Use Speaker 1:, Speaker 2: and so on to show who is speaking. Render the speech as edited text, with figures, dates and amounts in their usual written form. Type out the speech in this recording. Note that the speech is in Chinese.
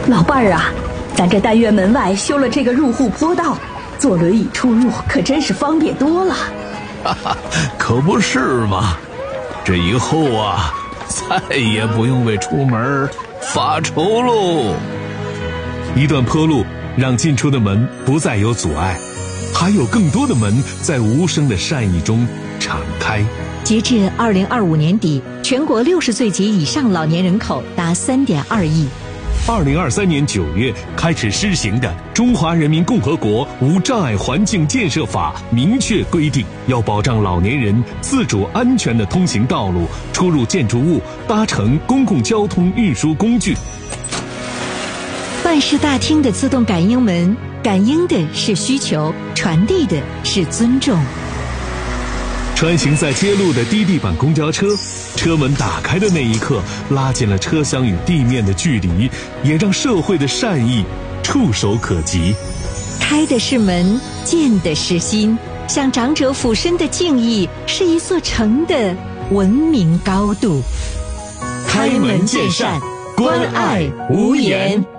Speaker 1: 老伴儿啊，咱这单元门外修了这个入户坡道，坐轮椅出入可真是方便多了。
Speaker 2: 哈哈，可不是嘛！这以后啊，再也不用为出门发愁喽。
Speaker 3: 一段坡路让进出的门不再有阻碍，还有更多的门在无声的善意中敞开。
Speaker 4: 截至2025年底，全国60岁及以上老年人口达3.2亿。
Speaker 3: 2023年9月开始施行的《中华人民共和国无障碍环境建设法》明确规定，要保障老年人自主安全的通行道路、出入建筑物、搭乘公共交通运输工具。
Speaker 4: 办事大厅的自动感应门，感应的是需求，传递的是尊重。
Speaker 3: 穿行在街路的低地板公交车，车门打开的那一刻，拉近了车厢与地面的距离，也让社会的善意触手可及。
Speaker 4: 开的是门，见的是心，向长者俯身的敬意，是一座城的文明高度。
Speaker 3: 开门见山，关爱无言。